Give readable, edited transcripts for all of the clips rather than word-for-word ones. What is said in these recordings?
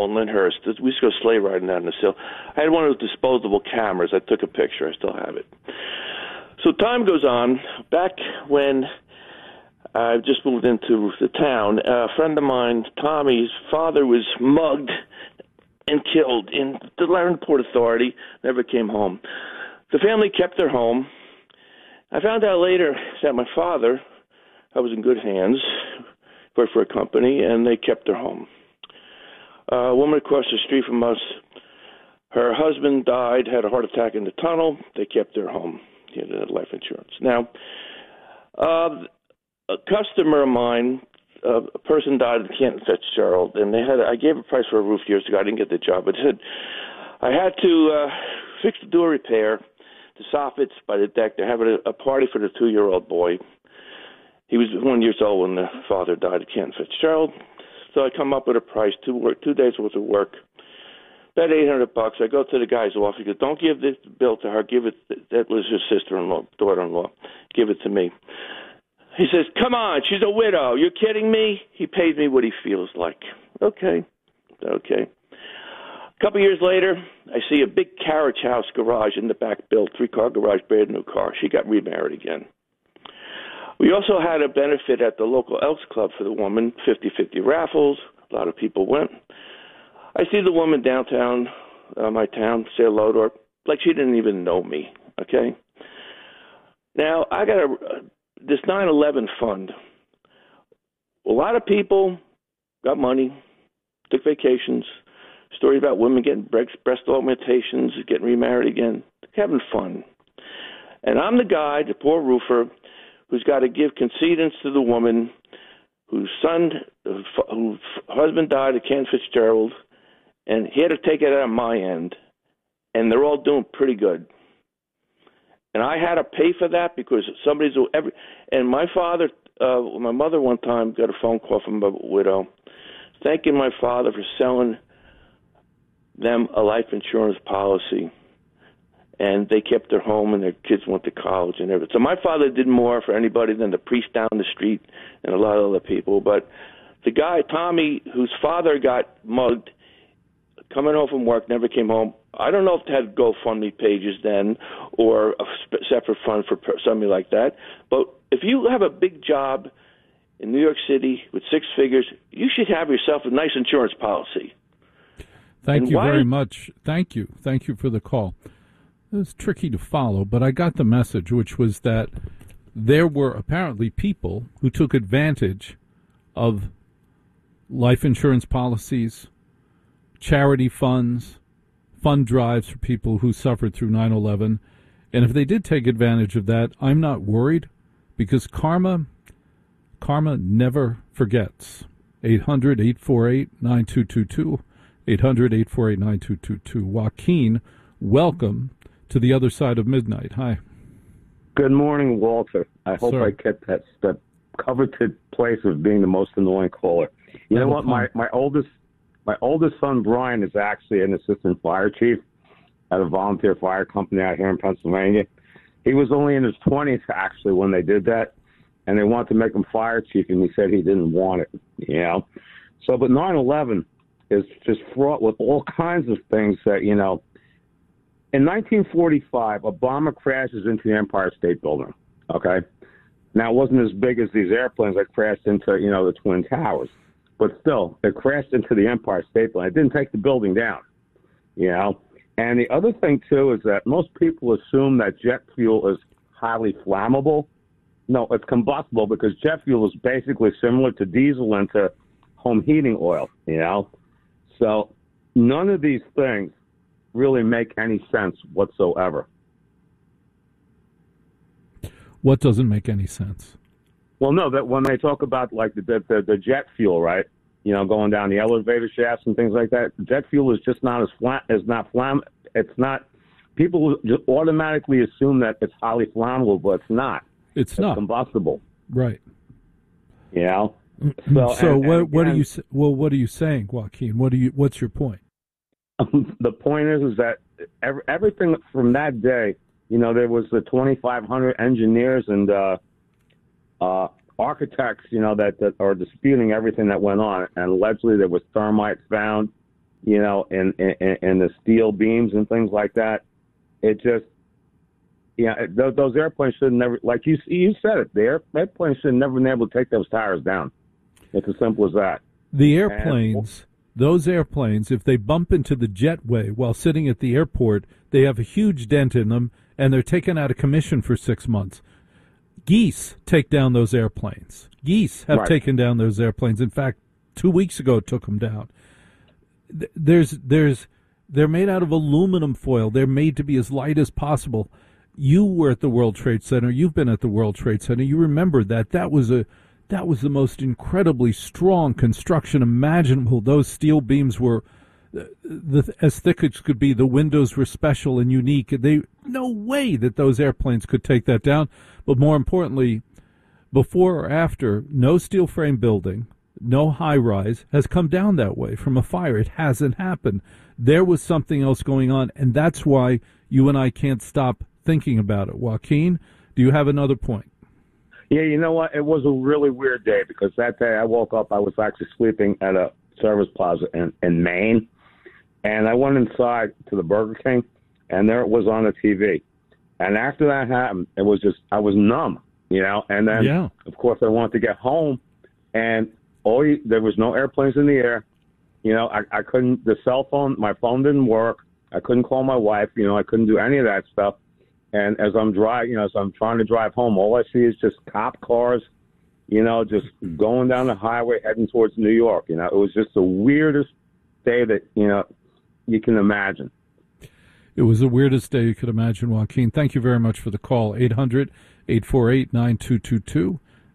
in Lyndhurst. We used to go sleigh riding down this hill. I had one of those disposable cameras. I took a picture. I still have it. So time goes on. Back when I just moved into the town, a friend of mine, Tommy's father, was mugged and killed in the Port Authority, never came home. The family kept their home. I found out later that my father, I was in good hands, worked for a company, and they kept their home. A woman across the street from us, her husband died, had a heart attack in the tunnel. They kept their home. He had life insurance. Now, a customer of mine, a person died in Canton Fitzgerald, and I gave a price for a roof years ago. I didn't get the job. But I had to fix the door repair, the soffits by the deck. They're having a party for the 2-year-old boy. He was 1 year old when the father died at Canton Fitzgerald. So I come up with a price, 2 days worth of work, about $800. I go to the guy's office. He goes, "Don't give this bill to her. Give it." That was his sister-in-law, daughter-in-law. Give it to me. He says, "Come on, she's a widow. You're kidding me?" He pays me what he feels like. Okay. A couple years later, I see a big carriage house garage in the back built, 3-car garage, brand new car. She got remarried again. We also had a benefit at the local Elks Club for the woman, 50-50 raffles. A lot of people went. I see the woman downtown, my town, say hello to her, like she didn't even know me, okay? Now, I got this 9/11 fund. A lot of people got money, took vacations, stories about women getting breast augmentations, getting remarried again, having fun. And I'm the guy, the poor roofer, who's got to give concedence to the woman whose husband died at Canton Fitzgerald, and he had to take it out of my end, and they're all doing pretty good. And I had to pay for that because and my mother one time got a phone call from a widow thanking my father for selling them a life insurance policy. And they kept their home, and their kids went to college and everything. So my father did more for anybody than the priest down the street and a lot of other people. But the guy, Tommy, whose father got mugged, coming home from work, never came home. I don't know if they had GoFundMe pages then or a separate fund for something like that. But if you have a big job in New York City with 6 figures, you should have yourself a nice insurance policy. Thank you very much. Thank you. Thank you for the call. It was tricky to follow, but I got the message, which was that there were apparently people who took advantage of life insurance policies, charity funds, fund drives for people who suffered through 9/11. And if they did take advantage of that, I'm not worried because karma never forgets. 800-848-9222, 800-848-9222. Joaquin, welcome to the other side of midnight. Hi. Good morning, Walter. I hope I kept that coveted place of being the most annoying caller. You know what? My oldest son Brian is actually an assistant fire chief at a volunteer fire company out here in Pennsylvania. He was only in his 20s actually when they did that, and they wanted to make him fire chief, and he said he didn't want it. You know, so but 9/11 is just fraught with all kinds of things that In 1945, a bomber crashes into the Empire State Building, okay? Now, it wasn't as big as these airplanes that crashed into, the Twin Towers. But still, it crashed into the Empire State Building. It didn't take the building down, And the other thing, too, is that most people assume that jet fuel is highly flammable. No, it's combustible because jet fuel is basically similar to diesel and to home heating oil, So none of these things really make any sense whatsoever. What doesn't make any sense? Well, no, that when they talk about like the jet fuel, right? Going down the elevator shafts and things like that. Jet fuel is just not it's not. People just automatically assume that it's highly flammable, but it's not. It's not combustible, right? So what are you? Well, what are you saying, Joaquin? What's your point? The point is that everything from that day, there was the 2,500 engineers and architects, that are disputing everything that went on. And allegedly there was thermite found and the steel beams and things like that. It just, those airplanes should never, like you said it, the airplanes should never been able to take those tires down. It's as simple as that. The airplanes, those airplanes, if they bump into the jetway while sitting at the airport, they have a huge dent in them, and they're taken out of commission for 6 months. Geese take down those airplanes. Geese have taken down those airplanes. In fact, 2 weeks ago it took them down. They're made out of aluminum foil. They're made to be as light as possible. You were at the World Trade Center. You've been at the World Trade Center. You remember that was the most incredibly strong construction imaginable. Those steel beams were as thick as could be. The windows were special and unique. No way that those airplanes could take that down. But more importantly, before or after, no steel frame building, no high rise has come down that way from a fire. It hasn't happened. There was something else going on, and that's why you and I can't stop thinking about it. Joaquin, do you have another point? Yeah, you know what? It was a really weird day because that day I woke up, I was actually sleeping at a service plaza in Maine, and I went inside to the Burger King, and there it was on the TV. And after that happened, it was just, I was numb, and then, of course, I wanted to get home, and there was no airplanes in the air. I couldn't, my phone didn't work. I couldn't call my wife, I couldn't do any of that stuff. And as I'm as I'm trying to drive home, all I see is just cop cars, just going down the highway heading towards New York. It was just the weirdest day that, you can imagine. It was the weirdest day you could imagine, Joaquin. Thank you very much for the call. 800-848-9222.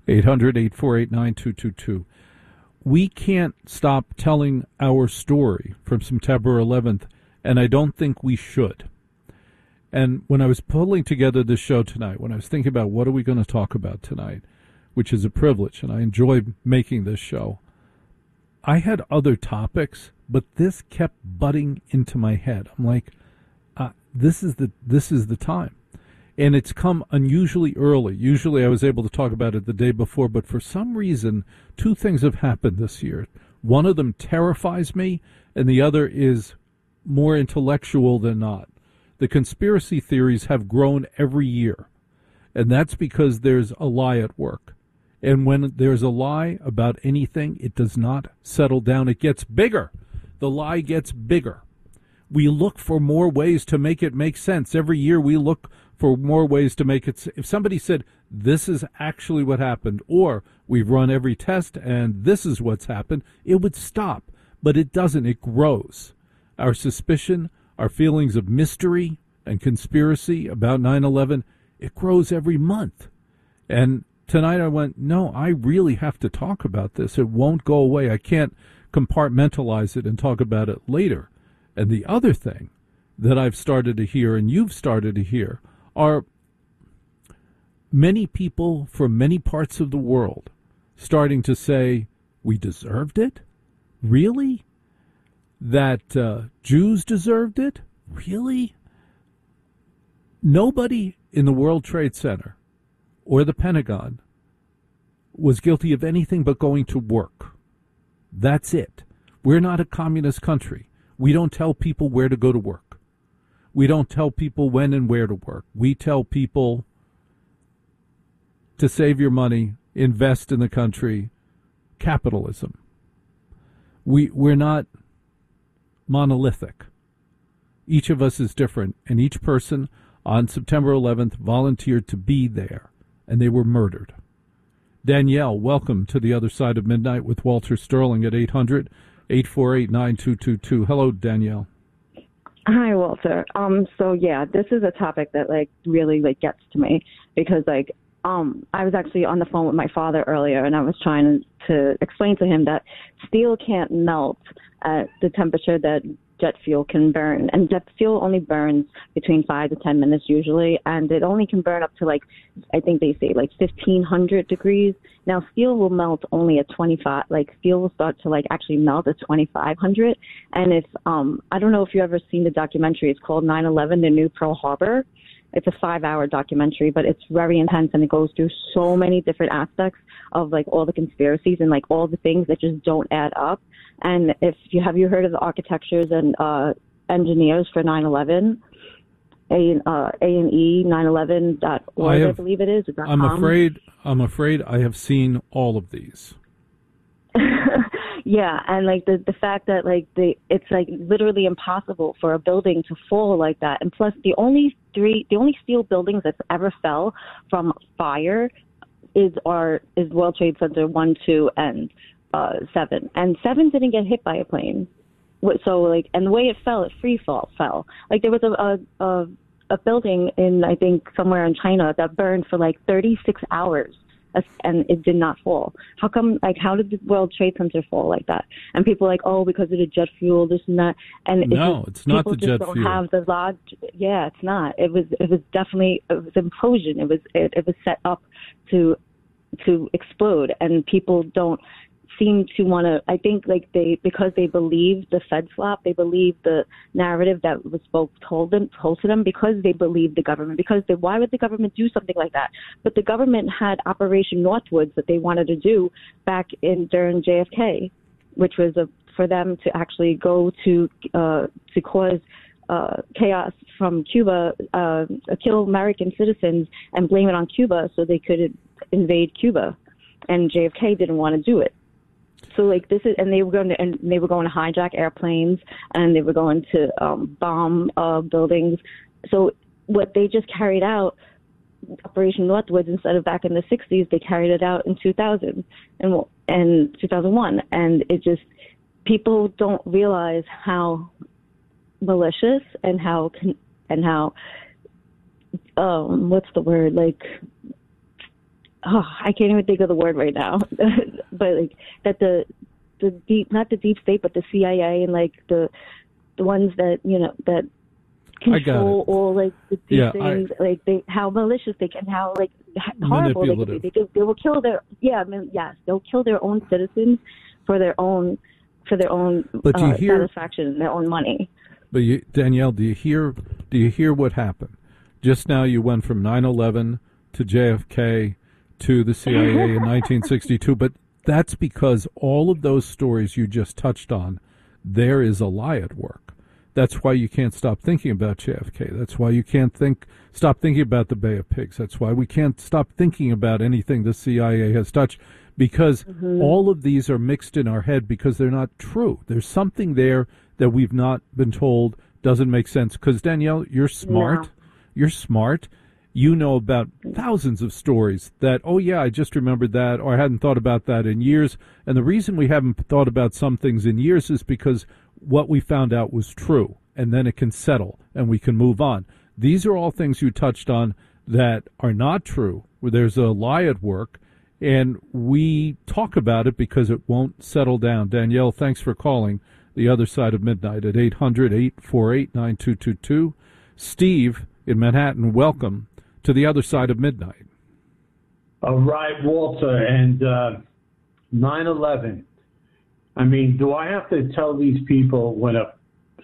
800-848-9222. We can't stop telling our story from September 11th, and I don't think we should. And when I was pulling together this show tonight, when I was thinking about what are we going to talk about tonight, which is a privilege, and I enjoy making this show, I had other topics, but this kept butting into my head. I'm like, this is the time. And it's come unusually early. Usually I was able to talk about it the day before, but for some reason, two things have happened this year. One of them terrifies me, and the other is more intellectual than not. The conspiracy theories have grown every year, and that's because there's a lie at work. And when there's a lie about anything, it does not settle down. It gets bigger. The lie gets bigger. We look for more ways to make it make sense. Every year we look for more ways to make it. If somebody said, this is actually what happened, or we've run every test and this is what's happened, it would stop. But it doesn't. It grows. Our suspicion, our feelings of mystery and conspiracy about 9/11, it grows every month. And tonight I went, no, I really have to talk about this. It won't go away. I can't compartmentalize it and talk about it later. And the other thing that I've started to hear, and you've started to hear, are many people from many parts of the world starting to say, we deserved it? Really? That Jews deserved it? Really? Nobody in the World Trade Center or the Pentagon was guilty of anything but going to work. That's it. We're not a communist country. We don't tell people where to go to work. We don't tell people when and where to work. We tell people to save your money, invest in the country, capitalism. We're not monolithic. Each of us is different, and each person on September 11th volunteered to be there, and they were murdered. Danielle, welcome to The Other Side of Midnight with Walter Sterling at 800-848-9222. Hello, Danielle. Hi, Walter. This is a topic that really gets to me because I was actually on the phone with my father earlier, and I was trying to explain to him that steel can't melt at the temperature that jet fuel can burn, and jet fuel only burns between 5 to 10 minutes usually, and it only can burn up to I think they say 1,500 degrees. Now steel will melt only at 25. Steel will start to actually melt at 2,500. And if I don't know if you ever seen the documentary. It's called 9/11: The New Pearl Harbor. It's a 5-hour documentary, but it's very intense, and it goes through so many different aspects of all the conspiracies and all the things that just don't add up. And have you heard of the architectures and engineers for 9/11? A&E 911.org, I believe it is. I'm afraid I have seen all of these. Yeah, and like the fact that it's like literally impossible for a building to fall like that, and plus the only steel buildings that's ever fell from fire is World Trade Center 1, 2, and 7, and 7 didn't get hit by a plane. So and the way it fell, it free fall fell. Like there was a building in, I think, somewhere in China that burned for 36 hours. And it did not fall. How come? How did the World Trade Center fall like that? And people are like, oh, because of the jet fuel, this and that. And it's not the jet fuel. People just don't have the log. Yeah, it's not. It was definitely implosion. It was set up to explode, and people don't seem to want to. I think because they believe the Fed flop, they believe the narrative that was told to them, because they believe the government. Why would the government do something like that? But the government had Operation Northwoods that they wanted to do back during JFK, which was for them to actually go to cause chaos from Cuba, kill American citizens and blame it on Cuba so they could invade Cuba, and JFK didn't want to do it. So this is, and they were going to hijack airplanes, and they were going to bomb buildings. So what they just carried out, Operation Northwoods, instead of back in the 60s, they carried it out in 2000 and 2001, and it just, people don't realize how malicious and how what's the word, I can't even think of the word right now, but that the deep, not the deep state, but the CIA and the ones that that control all these things, how malicious they can, how horrible they can be. They will kill they'll kill their own citizens for their own satisfaction and their own money. But Danielle, do you hear what happened? Just now you went from 9/11 to JFK to the CIA in 1962, but that's because all of those stories you just touched on, there is a lie at work. That's why you can't stop thinking about JFK. That's why you can't stop thinking about the Bay of Pigs. That's why we can't stop thinking about anything the CIA has touched, because all of these are mixed in our head because they're not true. There's something there that we've not been told doesn't make sense. Because Danielle, you're smart. Yeah. You're smart. You know about thousands of stories that, oh yeah, I just remembered that, or I hadn't thought about that in years. And the reason we haven't thought about some things in years is because what we found out was true, and then it can settle and we can move on. These are all things you touched on that are not true, where there's a lie at work, and we talk about it because it won't settle down. Danielle, thanks for calling The Other Side of Midnight at 800-848-9222. Steve in Manhattan, welcome to The Other Side of Midnight. All right, Walter, and 9/11. I mean, do I have to tell these people when a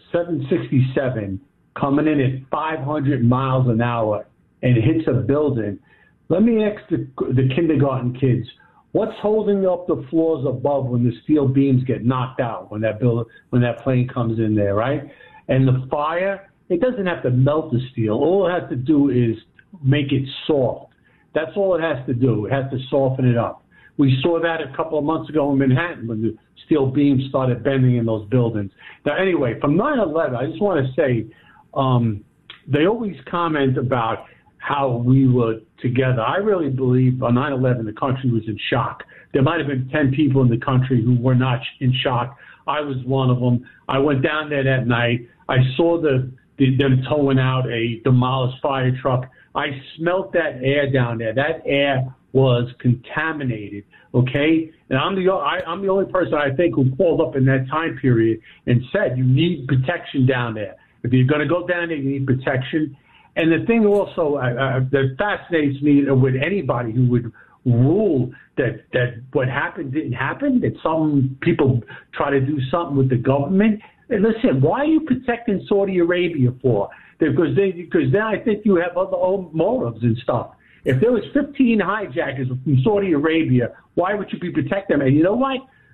767 coming in at 500 miles an hour and hits a building? Let me ask the kindergarten kids, what's holding up the floors above when the steel beams get knocked out when that plane comes in there, right? And the fire, it doesn't have to melt the steel. All it has to do is make it soft. That's all it has to do. It has to soften it up. We saw that a couple of months ago in Manhattan when the steel beams started bending in those buildings. Now, anyway, from 9/11, I just want to say they always comment about how we were together. I really believe on 9/11 the country was in shock. There might have been 10 people in the country who were not in shock. I was one of them. I went down there that night. I saw them towing out a demolished fire truck. I smelt that air down there. That air was contaminated, okay? And I'm the only person I think who called up in that time period and said, you need protection down there. If you're going to go down there, you need protection. And the thing also that fascinates me with anybody who would rule that what happened didn't happen, that some people try to do something with the government. And listen, why are you protecting Saudi Arabia for? Because then I think you have other motives and stuff. If there was 15 hijackers from Saudi Arabia, why would you be protecting them? And you know what?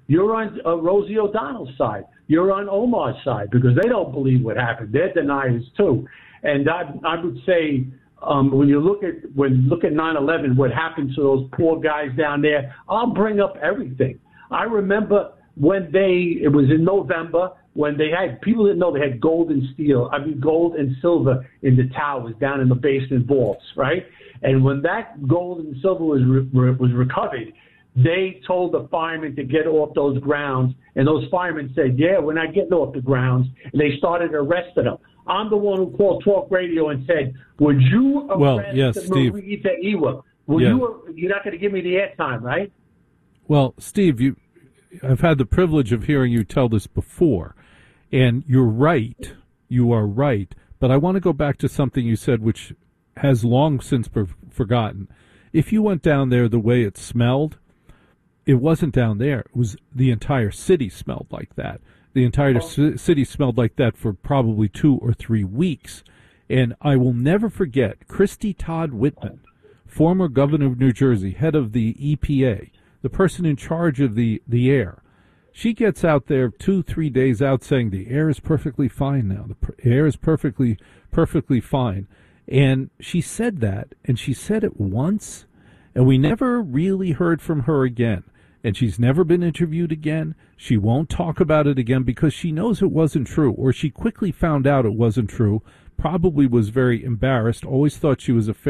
You're on Rosie O'Donnell's side. You're on Omar's side because they don't believe what happened. They're deniers too. And I would say when you look at 9/11, what happened to those poor guys down there, I'll bring up everything. I remember when it was in November, when they had, people didn't know they had gold and silver in the towers down in the basement vaults, right? And when that gold and silver was recovered, they told the firemen to get off those grounds, and those firemen said, yeah, we're not getting off the grounds, and they started arresting them. I'm the one who called Talk Radio and said, would you arrest Marie Ta'iwa? You're not going to give me the airtime, right? Well, Steve, I've had the privilege of hearing you tell this before, and you're right. You are right. But I want to go back to something you said, which has long since forgotten. If you went down there the way it smelled, it wasn't down there. It was the entire city smelled like that. The entire city smelled like that for probably 2 or 3 weeks. And I will never forget Christy Todd Whitman, former governor of New Jersey, head of the EPA, the person in charge of the air. She gets out there 2-3 days out saying the air is perfectly fine now. The air is perfectly fine. And she said that, and she said it once, and we never really heard from her again. And she's never been interviewed again. She won't talk about it again because she knows it wasn't true, or she quickly found out it wasn't true, probably was very embarrassed, always thought she was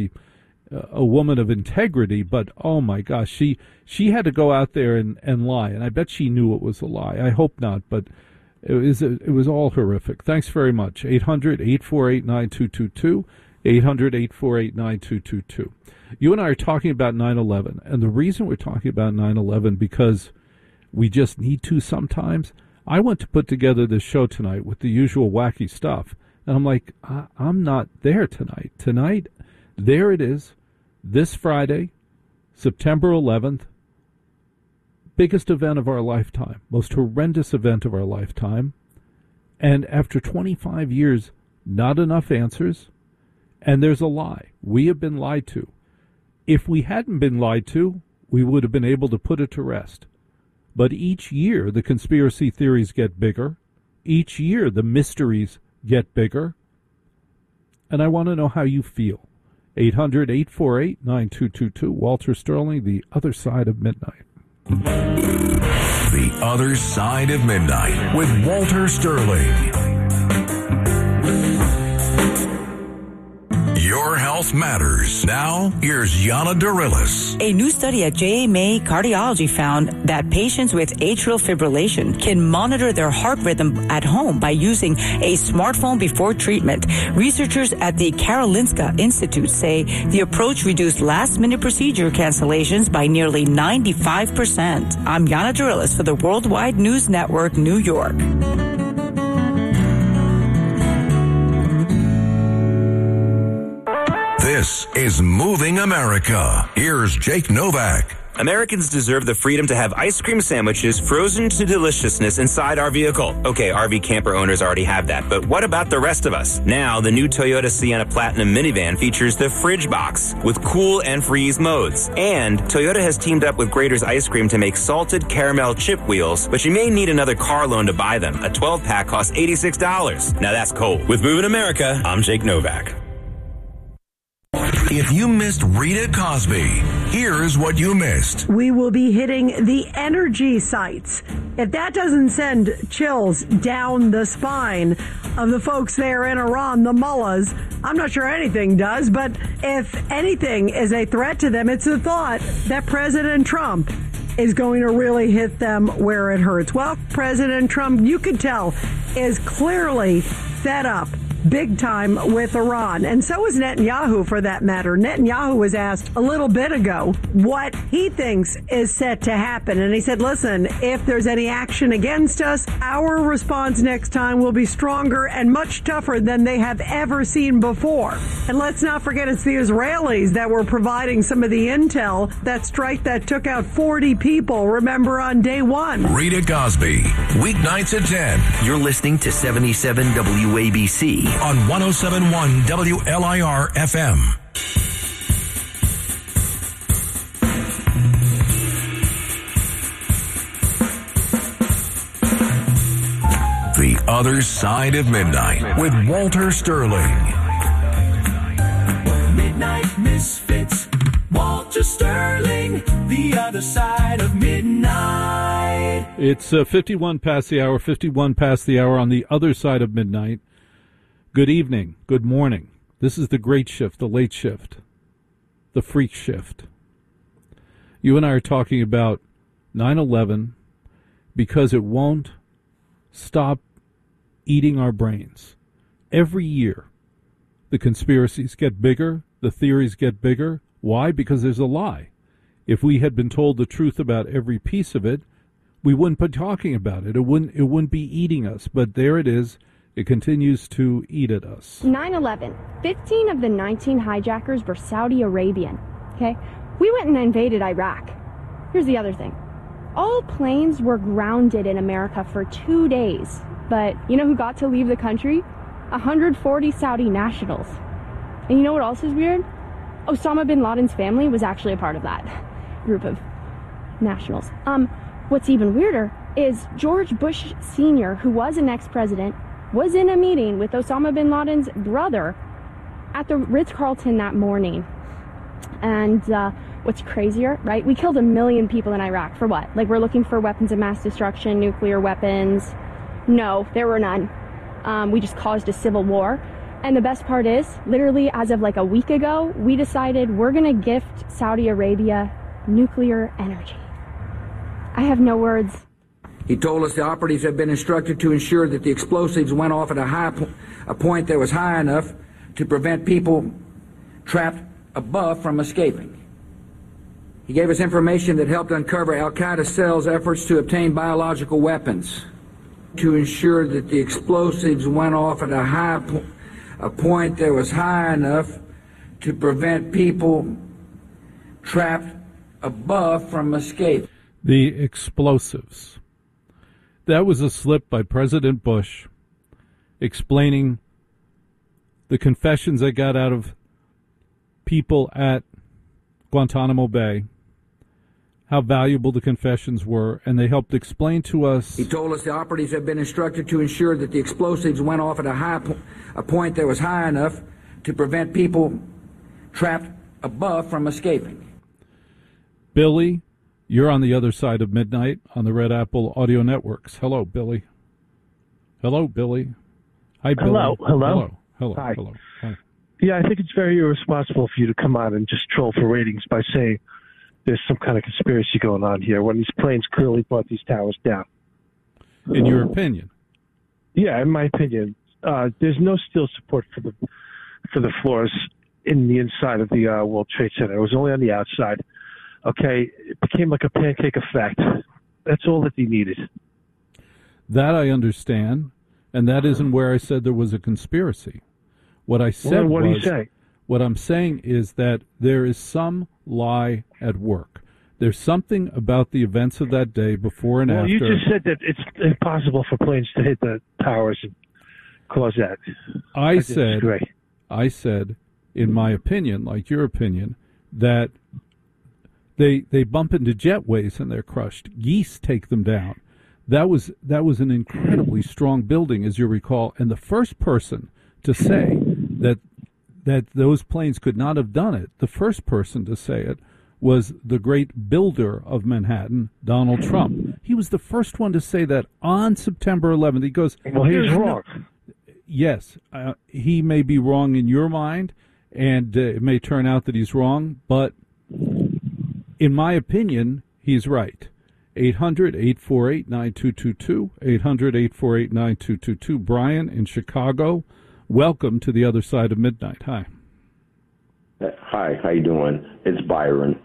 a woman of integrity, but oh my gosh, she had to go out there and lie, and I bet she knew it was a lie. I hope not, but it was all horrific. Thanks very much. 800-848-9222, 800-848-9222. You and I are talking about 9/11, and the reason we're talking about 9/11 because we just need to sometimes. I went to put together this show tonight with the usual wacky stuff, and I'm like, I'm not there tonight. Tonight, there it is, this Friday, September 11th, biggest event of our lifetime, most horrendous event of our lifetime, and after 25 years, not enough answers, and there's a lie. We have been lied to. If we hadn't been lied to, we would have been able to put it to rest. But each year, the conspiracy theories get bigger. Each year, the mysteries get bigger. And I want to know how you feel. 800-848-9222. Walter Sterling, The Other Side of Midnight. The Other Side of Midnight with Walter Sterling. Your health matters. Now, here's Yana Dorilis. A new study at JMA Cardiology found that patients with atrial fibrillation can monitor their heart rhythm at home by using a smartphone before treatment. Researchers at the Karolinska Institute say the approach reduced last-minute procedure cancellations by nearly 95%. I'm Yana Dorilis for the Worldwide News Network, New York. This is Moving America. Here's Jake Novak. Americans deserve the freedom to have ice cream sandwiches frozen to deliciousness inside our vehicle. Okay, RV camper owners already have that, but what about the rest of us? Now, the new Toyota Sienna Platinum minivan features the Fridge Box with cool and freeze modes. And Toyota has teamed up with Grater's Ice Cream to make salted caramel chip wheels, but you may need another car loan to buy them. A 12-pack costs $86. Now that's cold. With Moving America, I'm Jake Novak. If you missed Rita Cosby, here's what you missed. We will be hitting the energy sites. If that doesn't send chills down the spine of the folks there in Iran, the mullahs, I'm not sure anything does, but if anything is a threat to them, it's the thought that President Trump is going to really hit them where it hurts. Well, President Trump, you could tell, is clearly fed up big time with Iran. And so is Netanyahu, for that matter. Netanyahu was asked a little bit ago what he thinks is set to happen. And he said, listen, if there's any action against us, our response next time will be stronger and much tougher than they have ever seen before. And let's not forget it's the Israelis that were providing some of the intel, that strike that took out 40 people, remember, on day one. Rita Cosby, weeknights at 10. You're listening to 77 WABC. On 107.1 WLIR FM. Other Side of Midnight with Walter Sterling. Midnight Misfits, Walter Sterling, The Other Side of Midnight. It's 51 past the hour, 51 past the hour on The Other Side of Midnight. Good evening, good morning. This is the great shift, the late shift, the freak shift. You and I are talking about 9/11 because it won't stop eating our brains. Every year, the conspiracies get bigger, the theories get bigger. Why? Because there's a lie. If we had been told the truth about every piece of it, we wouldn't be talking about it. It wouldn't be eating us. But there it is. It continues to eat at us. 9/11. 15 of the 19 hijackers were Saudi Arabian. Okay? We went and invaded Iraq. Here's the other thing. All planes were grounded in America for 2 days. But you know who got to leave the country? 140 Saudi nationals. And you know what else is weird? Osama bin Laden's family was actually a part of that group of nationals. What's even weirder is George Bush Sr., who was an ex-president, was in a meeting with Osama bin Laden's brother at the Ritz-Carlton that morning. And what's crazier, right? We killed 1 million people in Iraq. For what? Like, we're looking for weapons of mass destruction, nuclear weapons. No, there were none. We just caused a civil war. And the best part is, literally as of like a week ago, we decided we're going to gift Saudi Arabia nuclear energy. I have no words. He told us the operatives had been instructed to ensure that the explosives went off at a point that was high enough to prevent people trapped above from escaping. He gave us information that helped uncover Al-Qaeda cells' efforts to obtain biological weapons, to ensure that the explosives went off at a point that was high enough to prevent people trapped above from escape. The explosives. That was a slip by President Bush explaining the confessions I got out of people at Guantanamo Bay, how valuable the confessions were, and they helped explain to us. He told us the operatives had been instructed to ensure that the explosives went off at a point that was high enough to prevent people trapped above from escaping. Billy, you're on the other side of midnight on the Red Apple Audio Networks. Hello, Billy. Hello, Billy. Hi, Billy. Hello. Hello. Hi. Hello. Hi. Yeah, I think it's very irresponsible for you to come on and just troll for ratings by saying there's some kind of conspiracy going on here when these planes clearly brought these towers down. In your opinion? Yeah, in my opinion. There's no steel support for the floors in the inside of the World Trade Center. It was only on the outside. Okay, it became like a pancake effect. That's all that they needed. That I understand, and that isn't where I said there was a conspiracy. What I said what do you say? What I'm saying is that there is some lie at work. There's something about the events of that day before and after. Well, you just said that it's impossible for planes to hit the towers and cause that. I said, in my opinion, like your opinion, that they bump into jetways and they're crushed. Geese take them down. That was an incredibly strong building, as you recall. And the first person to say that those planes could not have done it, the first person to say it was the great builder of Manhattan, Donald Trump. He was the first one to say that on September 11th. He goes, well, he's wrong. Yes, he may be wrong in your mind, and it may turn out that he's wrong, but in my opinion, he's right. 800-848-9222, 800-848-9222. Brian in Chicago, welcome to the other side of midnight. Hi. Hi, how you doing? It's Byron.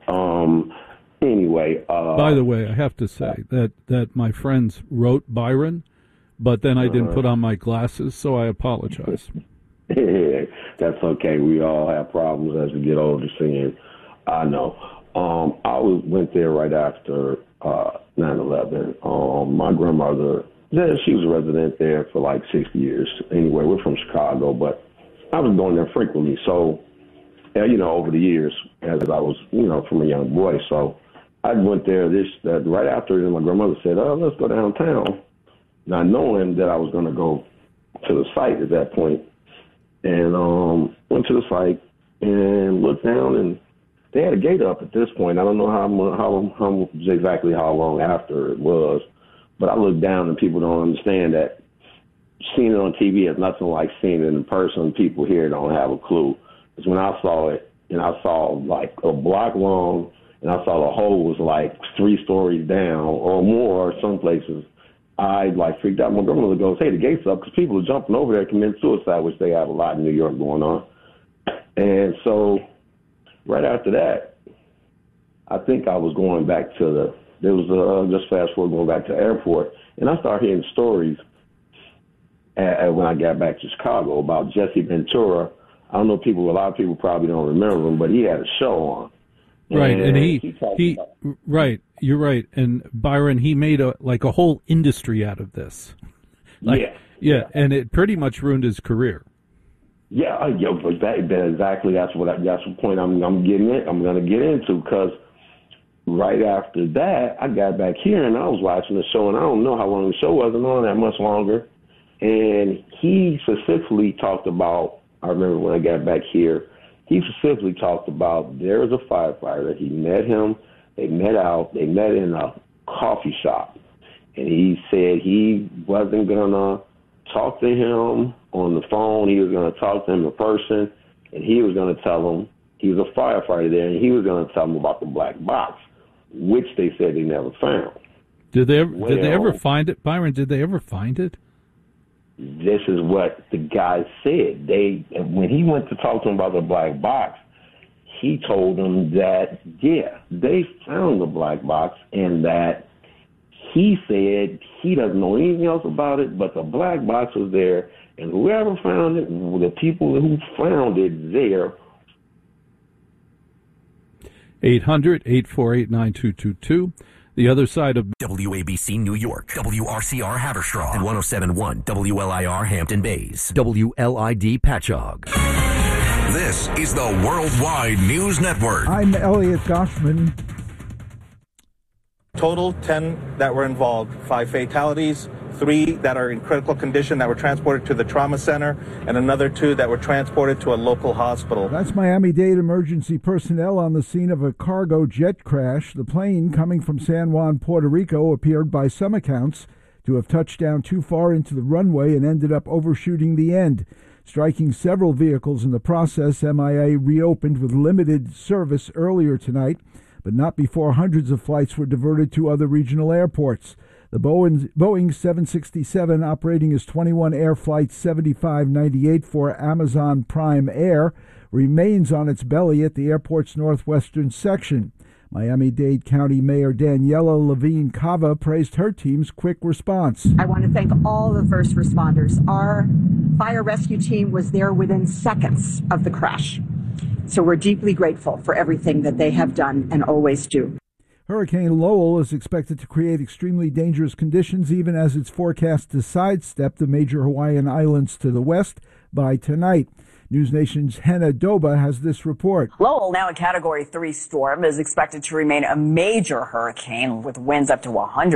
Anyway. By the way, I have to say that my friends wrote Byron, but then I didn't put on my glasses, so I apologize. That's okay. We all have problems as we get older, seeing. I know. I went there right after 9/11. My grandmother, she was a resident there for like 60 years. Anyway, we're from Chicago, but I was going there frequently. So, over the years, as I was, from a young boy. So I went there right after, and my grandmother said, let's go downtown. not knowing that I was going to go to the site at that point. And went to the site and looked down, and they had a gate up at this point. I don't know how exactly how long after it was, but I looked down, and people don't understand that seeing it on TV is nothing like seeing it in person. People here don't have a clue. Because when I saw it, and I saw like a block long, and I saw the hole was like 3 stories down or more, some places, I like freaked out. My grandmother goes, "Hey, the gate's up," because people are jumping over there committing suicide, which they have a lot in New York going on. And so right after that, I think I was going back to just fast forward going back to the airport, and I started hearing stories when I got back to Chicago about Jesse Ventura. I don't know a lot of people probably don't remember him, but he had a show on. Right, and he right, you're right. And Byron, he made a whole industry out of this. Yeah, and it pretty much ruined his career. Yeah, but that's the point I'm going to get into, because right after that, I got back here and I was watching the show, and I don't know how long the show wasn't on that much longer. And he specifically talked about, I remember when I got back here, he specifically talked about there was a firefighter. He met him. They met in a coffee shop. And he said he wasn't going to talk to him on the phone. He was going to talk to him in person. And he was going to tell him, he was a firefighter there, and he was going to tell him about the black box, which they said they never found. Did they ever find it, Byron? Did they ever find it? This is what the guy said. When he went to talk to him about the black box, he told them that, they found the black box, and that he said he doesn't know anything else about it, but the black box was there, and whoever found it, the people who found it there. 800-848-9222. The other side of WABC New York, WRCR Haverstraw, and 107.1 WLIR Hampton Bays, WLID Patchogue. This is the Worldwide News Network. I'm Elliot Goffman. Total 10 that were involved, 5 fatalities, 3 that are in critical condition that were transported to the trauma center, and another 2 that were transported to a local hospital. That's Miami-Dade emergency personnel on the scene of a cargo jet crash. The plane, coming from San Juan, Puerto Rico, appeared by some accounts to have touched down too far into the runway and ended up overshooting the end, striking several vehicles in the process. MIA reopened with limited service earlier tonight, but not before hundreds of flights were diverted to other regional airports. The Boeing 767, operating as 21 Air Flight 7598 for Amazon Prime Air, remains on its belly at the airport's northwestern section. Miami-Dade County Mayor Daniela Levine Cava praised her team's quick response. I want to thank all the first responders. Our fire rescue team was there within seconds of the crash. So we're deeply grateful for everything that they have done and always do. Hurricane Lowell is expected to create extremely dangerous conditions, even as it's forecast to sidestep the major Hawaiian islands to the west by tonight. NewsNation's Henna Doba has this report. Lowell, now a Category 3 storm, is expected to remain a major hurricane with winds up to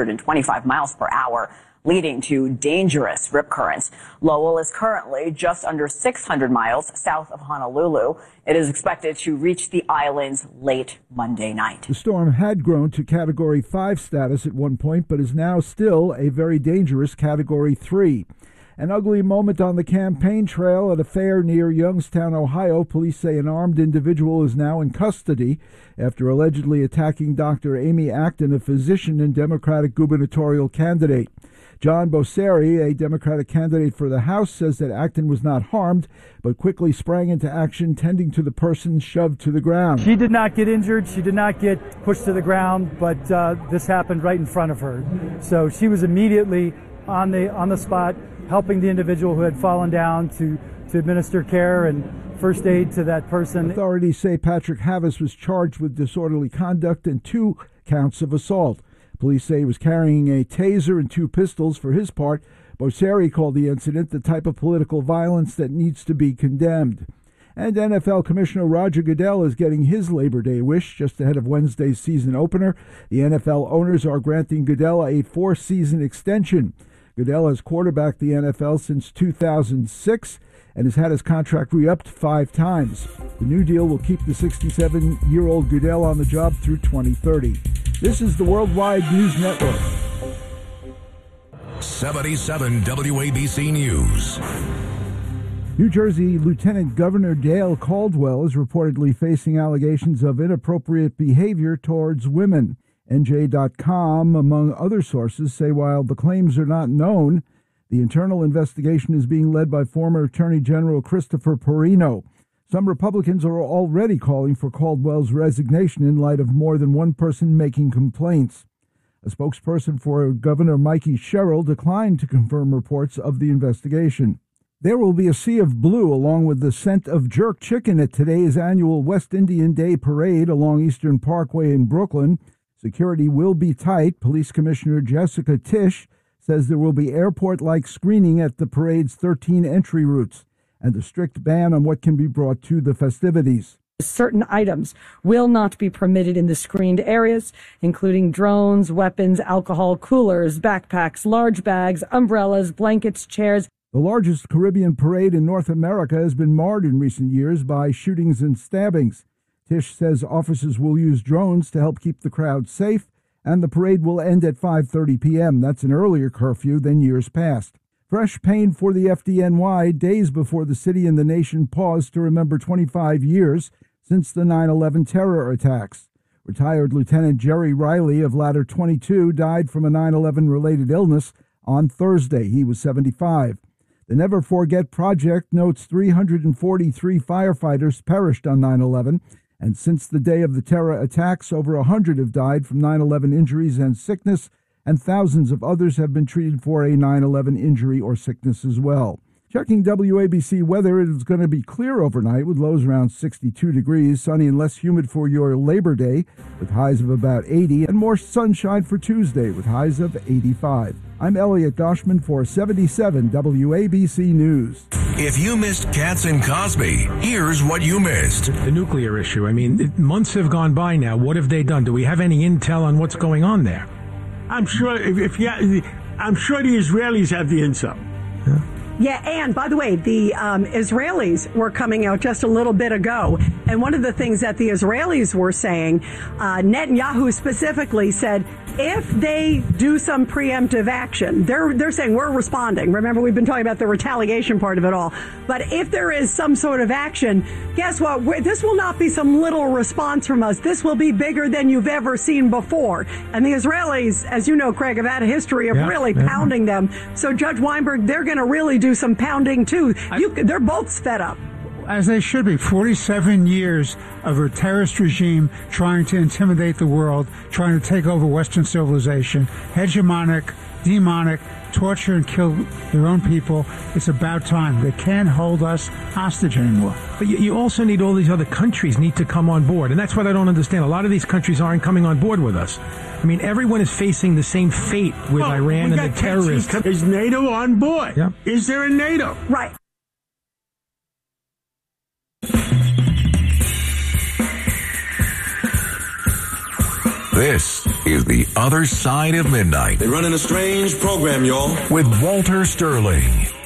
125 miles per hour, leading to dangerous rip currents. Lowell is currently just under 600 miles south of Honolulu. It is expected to reach the islands late Monday night. The storm had grown to Category 5 status at one point, but is now still a very dangerous Category 3. An ugly moment on the campaign trail at a fair near Youngstown, Ohio. Police say an armed individual is now in custody after allegedly attacking Dr. Amy Acton, a physician and Democratic gubernatorial candidate. John Bosseri, a Democratic candidate for the House, says that Acton was not harmed, but quickly sprang into action, tending to the person shoved to the ground. She did not get injured. She did not get pushed to the ground, but this happened right in front of her. So she was immediately on the spot, helping the individual who had fallen down to administer care and first aid to that person. Authorities say Patrick Havis was charged with disorderly conduct and 2 counts of assault. Police say he was carrying a taser and 2 pistols. For his part, Bosseri called the incident the type of political violence that needs to be condemned. And NFL Commissioner Roger Goodell is getting his Labor Day wish just ahead of Wednesday's season opener. The NFL owners are granting Goodell a 4-season extension. Goodell has quarterbacked the NFL since 2006 and has had his contract re-upped 5 times. The new deal will keep the 67-year-old Goodell on the job through 2030. This is the Worldwide News Network. 77 WABC News. New Jersey Lieutenant Governor Dale Caldwell is reportedly facing allegations of inappropriate behavior towards women. NJ.com, among other sources, say while the claims are not known, the internal investigation is being led by former Attorney General Christopher Perino. Some Republicans are already calling for Caldwell's resignation in light of more than one person making complaints. A spokesperson for Governor Mikey Sherrill declined to confirm reports of the investigation. There will be a sea of blue along with the scent of jerk chicken at today's annual West Indian Day Parade along Eastern Parkway in Brooklyn. Security will be tight. Police Commissioner Jessica Tisch says there will be airport-like screening at the parade's 13 entry routes and a strict ban on what can be brought to the festivities. Certain items will not be permitted in the screened areas, including drones, weapons, alcohol, coolers, backpacks, large bags, umbrellas, blankets, chairs. The largest Caribbean parade in North America has been marred in recent years by shootings and stabbings. Tisch says officers will use drones to help keep the crowd safe, and the parade will end at 5:30 p.m. That's an earlier curfew than years past. Fresh pain for the FDNY days before the city and the nation paused to remember 25 years since the 9/11 terror attacks. Retired Lieutenant Jerry Riley of Ladder 22 died from a 9/11-related illness on Thursday. He was 75. The Never Forget Project notes 343 firefighters perished on 9/11, and since the day of the terror attacks, over 100 have died from 9/11 injuries and sickness, and thousands of others have been treated for a 9/11 injury or sickness as well. Checking WABC weather, it is going to be clear overnight with lows around 62 degrees, sunny and less humid for your Labor Day with highs of about 80, and more sunshine for Tuesday with highs of 85. I'm Elliot Goshman for 77 WABC News. If you missed Katz and Cosby, here's what you missed. The nuclear issue. I mean, months have gone by now. What have they done? Do we have any intel on what's going on there? I'm sure I'm sure the Israelis have the intel. Yeah, and by the way, the Israelis were coming out just a little bit ago, and one of the things that the Israelis were saying, Netanyahu specifically said, if they do some preemptive action, they're saying we're responding. Remember, we've been talking about the retaliation part of it all. But if there is some sort of action, guess what? This will not be some little response from us. This will be bigger than you've ever seen before. And the Israelis, as you know, Craig, have had a history of really pounding them. So Judge Weinberg, they're going to really do some pounding too. They're both fed up. As they should be. 47 years of a terrorist regime trying to intimidate the world, trying to take over Western civilization, hegemonic, demonic, torture and kill their own people. It's about time. They can't hold us hostage anymore. But you also need all these other countries need to come on board. And that's what I don't understand. A lot of these countries aren't coming on board with us. I mean, everyone is facing the same fate with Iran and the terrorists. Is NATO on board? Yeah. Is there a NATO? Right. This is The Other Side of Midnight. They're running a strange program, y'all. With Walter Sterling.